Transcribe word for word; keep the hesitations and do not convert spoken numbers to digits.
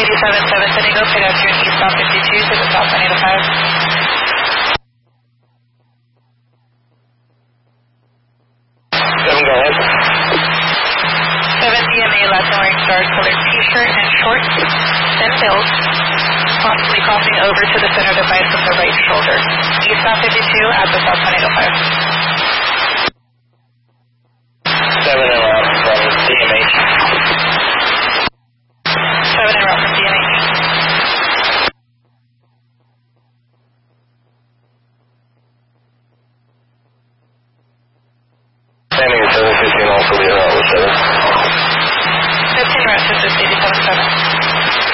eighty-seven seven San Diego, pedestrian eastbound fifty-two to the south one eight oh five. seven, go ahead. seven D M A Latin wearing stars colored t-shirt and shorts, thin bills, possibly crossing over to the center divide from the right shoulder. Eastbound fifty-two at the south one eight oh five. seven and route from D M H. seven en route from D M H. Standing at seven fifteen, also lead route with seven. fifteen route to fifty.